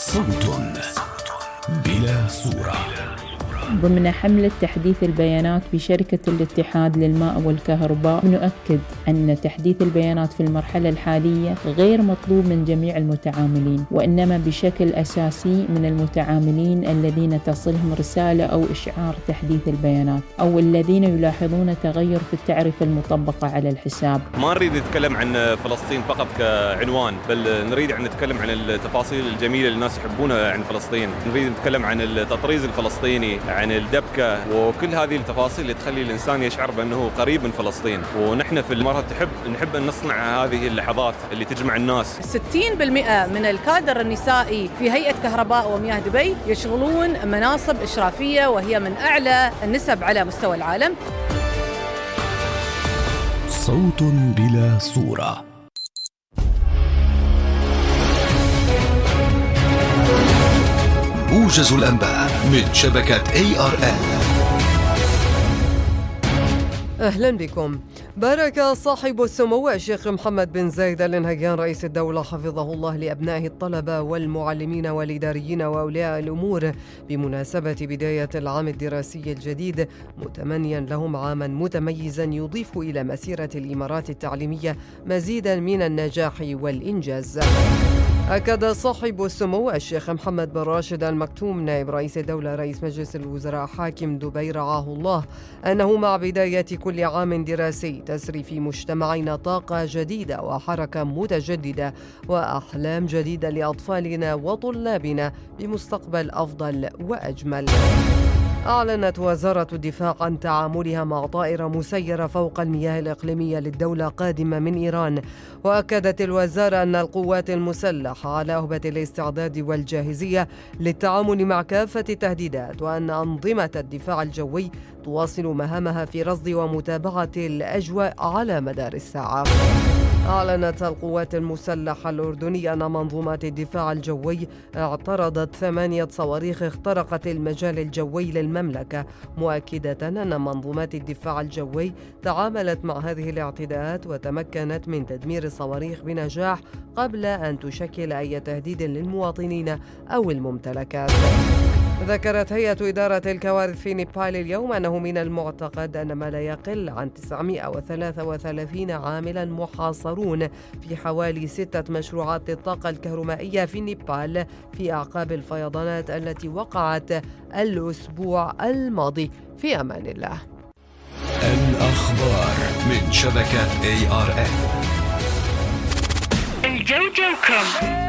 صوت بلا صورة. ضمن حملة تحديث البيانات بشركة الاتحاد للماء والكهرباء، نؤكد أن تحديث البيانات في المرحلة الحالية غير مطلوب من جميع المتعاملين، وإنما بشكل أساسي من المتعاملين الذين تصلهم رسالة أو إشعار تحديث البيانات، أو الذين يلاحظون تغير في التعرفة المطبقة على الحساب. ما نريد نتكلم عن فلسطين فقط كعنوان، بل نريد أن نتكلم عن التفاصيل الجميلة اللي الناس يحبونها عن فلسطين. نريد نتكلم عن التطريز الفلسطيني، عن الدبكة، وكل هذه التفاصيل اللي تخلي الإنسان يشعر بأنه قريب من فلسطين. ونحن في المرة نحب أن نصنع هذه اللحظات اللي تجمع الناس. 60% من الكادر النسائي في هيئة كهرباء ومياه دبي يشغلون مناصب إشرافية، وهي من أعلى النسب على مستوى العالم. صوت بلا صورة. موجز الأنباء من شبكة ARN. أهلا بكم. بارك صاحب السمو الشيخ محمد بن زايد آل نهيان رئيس الدولة حفظه الله لأبنائه الطلبة والمعلمين والإداريين وأولياء الأمور بمناسبة بداية العام الدراسي الجديد، متمنيا لهم عاما متميزا يضيف إلى مسيرة الإمارات التعليمية مزيدا من النجاح والإنجاز. أكد صاحب السمو الشيخ محمد بن راشد آل مكتوم نائب رئيس الدولة رئيس مجلس الوزراء حاكم دبي رعاه الله أنه مع بداية كل عام دراسي تسري في مجتمعنا طاقة جديدة وحركة متجددة وأحلام جديدة لأطفالنا وطلابنا بمستقبل أفضل وأجمل. أعلنت وزارة الدفاع عن تعاملها مع طائرة مسيرة فوق المياه الإقليمية للدولة قادمة من إيران، وأكدت الوزارة أن القوات المسلحة على أهبة الاستعداد والجاهزية للتعامل مع كافة التهديدات، وأن أنظمة الدفاع الجوي تواصل مهامها في رصد ومتابعة الأجواء على مدار الساعة. أعلنت القوات المسلحة الأردنية أن منظومات الدفاع الجوي اعترضت 8 صواريخ اخترقت المجال الجوي للمملكة، مؤكدة أن منظومات الدفاع الجوي تعاملت مع هذه الاعتداءات وتمكنت من تدمير الصواريخ بنجاح قبل أن تشكل أي تهديد للمواطنين أو الممتلكات. ذكرت هيئة إدارة الكوارث في نيبال اليوم أنه من المعتقد أن ما لا يقل عن 933 عاملا محاصرون في حوالي 6 مشروعات للطاقة الكهرومائية في نيبال في أعقاب الفيضانات التي وقعت الأسبوع الماضي. في أمان الله. الأخبار من شبكة ARN. الجوجو كوم.